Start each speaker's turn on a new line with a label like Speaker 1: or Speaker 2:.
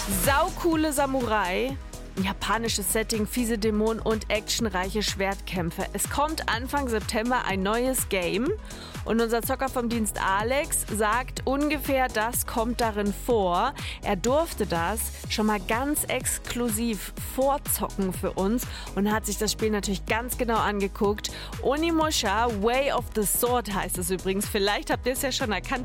Speaker 1: Saucoole Samurai, ein japanisches Setting, fiese Dämonen und actionreiche Schwertkämpfe. Es kommt Anfang September ein neues Game und unser Zocker vom Dienst Alex sagt, ungefähr das kommt darin vor. Er durfte das schon mal ganz exklusiv vorzocken für uns und hat sich das Spiel natürlich ganz genau angeguckt. Onimusha Way of the Sword heißt es übrigens. Vielleicht habt ihr es ja schon erkannt.